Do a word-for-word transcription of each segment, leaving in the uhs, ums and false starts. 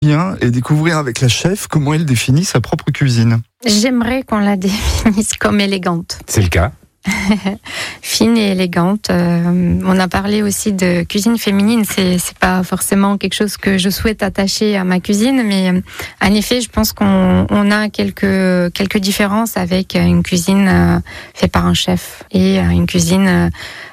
quotidien et découvrir avec la chef comment elle définit sa propre cuisine. J'aimerais qu'on la définisse comme élégante. C'est le cas. Fine et élégante. Euh, on a parlé aussi de cuisine féminine. C'est, c'est pas forcément quelque chose que je souhaite attacher à ma cuisine, mais euh, en effet, je pense qu'on on a quelques quelques différences avec une cuisine euh, faite par un chef et euh, une cuisine euh,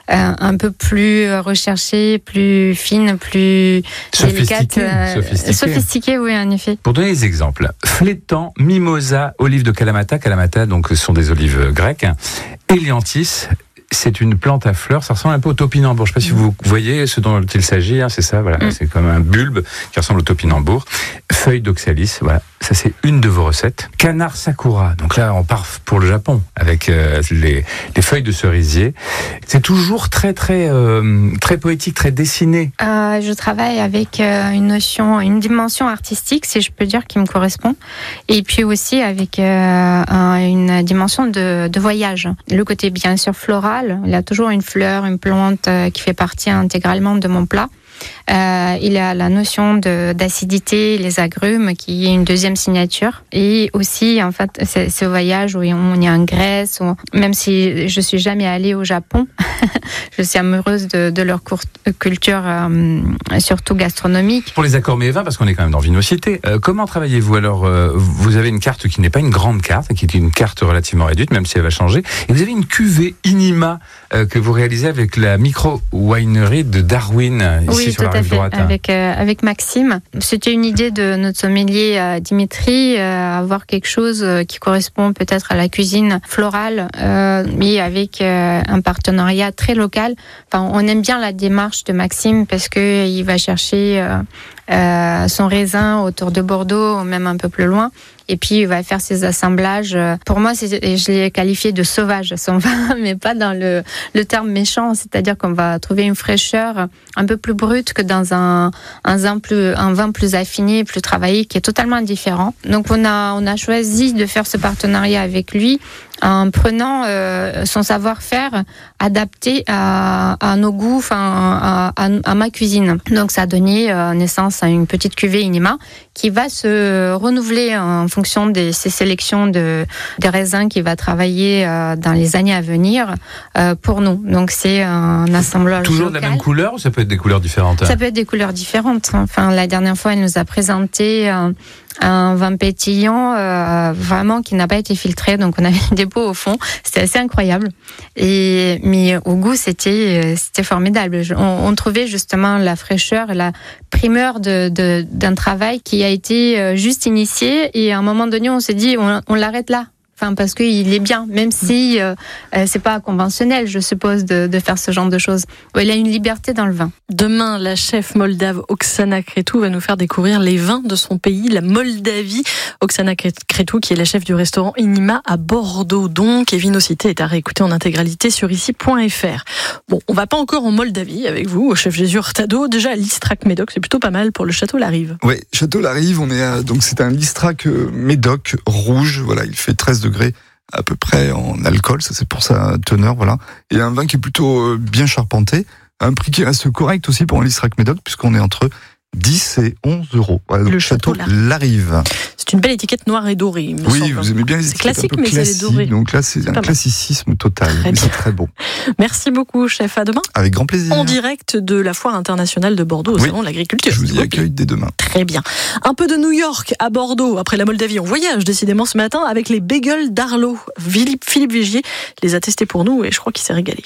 un peu plus recherchée, plus fine, plus délicate, euh, sophistiquée. sophistiquée, oui, en effet. Pour donner des exemples, flétan, mimosa, olives de Kalamata. Kalamata, donc, ce sont des olives grecques. Elianthis, c'est une plante à fleurs, ça ressemble un peu au topinambour. Je ne sais pas si vous voyez ce dont il s'agit, hein, c'est ça, voilà. Mm. C'est comme un bulbe qui ressemble au topinambour. Feuille d'oxalis, voilà, ça c'est une de vos recettes. Canard sakura, donc là on part pour le Japon avec euh, les, les feuilles de cerisier. C'est toujours très très euh, très poétique, très dessiné. Euh, je travaille avec euh, une notion, une dimension artistique, si je peux dire, qui me correspond, et puis aussi avec euh, un, une dimension de, de voyage. Le côté bien sûr floral, il y a toujours une fleur, une plante euh, qui fait partie intégralement de mon plat. Euh, il y a la notion de, d'acidité, les agrumes, qui est une deuxième signature. Et aussi, en fait, c'est ce voyage où on est en Grèce, où, même si je suis jamais allée au Japon, je suis amoureuse de, de leur cour- culture, euh, surtout gastronomique. Pour les accords mets et vins, parce qu'on est quand même dans Vinocité, euh, comment travaillez-vous alors euh, vous avez une carte qui n'est pas une grande carte, qui est une carte relativement réduite, même si elle va changer. Et vous avez une cuvée Inima euh, que vous réalisez avec la micro-winery de Darwin, ici oui, sur la rive droite. Avec, euh, avec Maxime. C'était une idée de notre sommelier euh, Dimitri, euh, avoir quelque chose euh, qui correspond peut-être à la cuisine florale, euh, mais avec euh, un partenariat très local. Enfin, on aime bien la démarche de Maxime parce qu'il va chercher euh, euh, son raisin autour de Bordeaux, ou même un peu plus loin. Et puis, il va faire ses assemblages. Pour moi, c'est, je l'ai qualifié de sauvage, son vin, mais pas dans le, le terme méchant. C'est-à-dire qu'on va trouver une fraîcheur un peu plus brute que dans un, un, vin, plus, un vin plus affiné, plus travaillé, qui est totalement différent. Donc, on a, on a choisi de faire ce partenariat avec lui en prenant euh, son savoir-faire adapté à, à nos goûts, enfin, à, à, à ma cuisine. Donc, ça a donné euh, naissance à une petite cuvée Inima qui va se renouveler en fonction de ces sélections de, de raisins qu'il va travailler euh, dans les années à venir euh, pour nous. Donc, c'est un assemblage Toujours local. de la même couleur ou ça peut être des couleurs différentes? Ça peut être des couleurs différentes. Enfin, la dernière fois, elle nous a présenté euh, un vin pétillant euh, vraiment qui n'a pas été filtré, donc on avait des pots au fond. C'était assez incroyable. Et mais au goût, c'était c'était formidable. On, on trouvait justement la fraîcheur, la primeur de, de d'un travail qui a été juste initié. Et à un moment donné, on s'est dit, on, on l'arrête là. Enfin, parce qu'il est bien, même si euh, c'est pas conventionnel, je suppose, de, de faire ce genre de choses. Il a une liberté dans le vin. Demain, la chef moldave Oksana Cretu va nous faire découvrir les vins de son pays, la Moldavie. Oksana Cretu, qui est la chef du restaurant Inima à Bordeaux, donc, et Vinocité est à réécouter en intégralité sur ici point f r. Bon, on va pas encore en Moldavie avec vous, chef Jésus Hurtado. Déjà, l'Istrac Médoc, c'est plutôt pas mal pour le château Larive. Oui, château Larive, on est à, donc c'est un Listrac Médoc rouge. Voilà, il fait treize degrés à peu près en alcool, ça c'est pour sa teneur, voilà. Et un vin qui est plutôt bien charpenté, un prix qui reste correct aussi pour un Listrac Médoc, puisqu'on est entre dix et onze euros. Voilà, donc le château Larive. C'est une belle étiquette noire et dorée, il me oui, semble. vous aimez bien les c'est étiquettes classique, un peu mais classiques, c'est doré. donc là c'est, c'est un mal. Classicisme total, très mais c'est très beau. Merci beaucoup, chef. À demain. Avec grand plaisir. En direct de la Foire internationale de Bordeaux au oui. Salon de l'Agriculture. Je vous y accueille dès demain. Très bien. Un peu de New York à Bordeaux, après la Moldavie. On voyage décidément ce matin avec les bagels d'Arlo. Philippe, Philippe Vigier les a testés pour nous et je crois qu'il s'est régalé.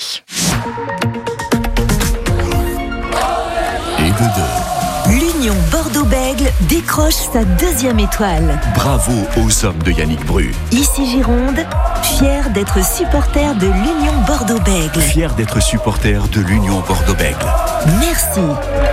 Et de deux. L'Union Bordeaux-Bègles décroche sa deuxième étoile. Bravo aux hommes de Yannick Bru. Ici Gironde, fier d'être supporter de l'Union Bordeaux-Bègles. Fier d'être supporter de l'Union Bordeaux-Bègles. Merci.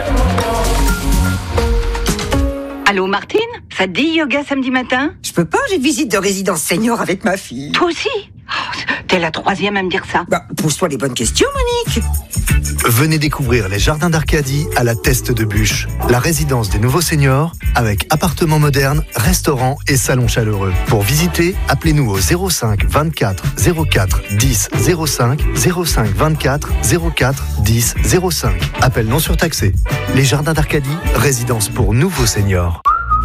Allô Martine, ça te dit yoga samedi matin? Je peux pas, j'ai visite de résidence senior avec ma fille. Toi aussi? Oh, t'es la troisième à me dire ça. Bah, pose-toi les bonnes questions, Monique. Venez découvrir les jardins d'Arcadie à la Teste de Bûche, la résidence des nouveaux seniors avec appartements modernes, restaurants et salons chaleureux. Pour visiter, appelez-nous au zéro cinq vingt-quatre zéro quatre dix zéro cinq zéro cinq vingt-quatre zéro quatre dix zéro cinq. Appel non surtaxé. Les jardins d'Arcadie, résidence pour nouveaux seniors.